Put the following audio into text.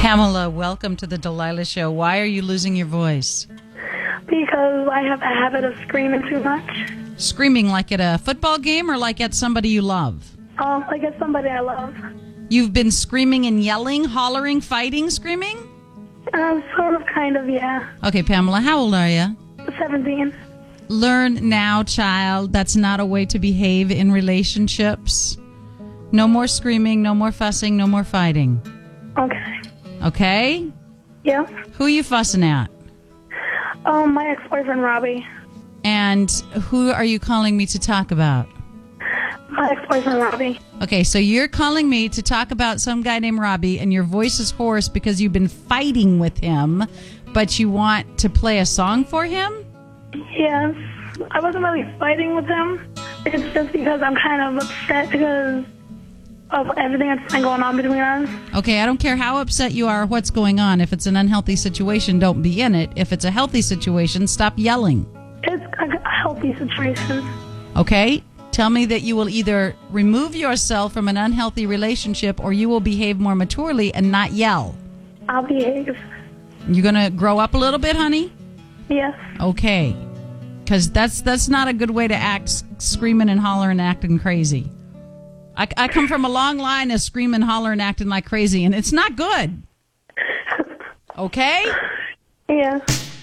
Pamela, welcome to the Delilah Show. Why are you losing your voice? Because I have a habit of screaming too much. Screaming like at a football game or like at somebody you love? Like at somebody I love. You've been screaming and yelling, hollering, fighting, screaming? Sort of, kind of, yeah. Okay, Pamela, how old are you? 17. Learn now, child. That's not a way to behave in relationships. No more screaming, no more fussing, no more fighting. Okay. Okay? Yeah. Who are you fussing at? My ex-boyfriend, Robbie. And who are you calling me to talk about? My ex-boyfriend, Robbie. Okay, so you're calling me to talk about some guy named Robbie, and your voice is hoarse because you've been fighting with him, but you want to play a song for him? Yes. I wasn't really fighting with him. It's just because I'm kind of upset because of everything that's been going on between us. Okay, I don't care how upset you are or what's going on. If it's an unhealthy situation, don't be in it. If it's a healthy situation, stop yelling. It's a healthy situation. Okay? Tell me that you will either remove yourself from an unhealthy relationship or you will behave more maturely and not yell. I'll behave. You're going to grow up a little bit, honey? Yes. Okay. Because that's not a good way to act, screaming and hollering and acting crazy. I come from a long line of screaming, hollering, acting like crazy, and it's not good. Okay? Yeah.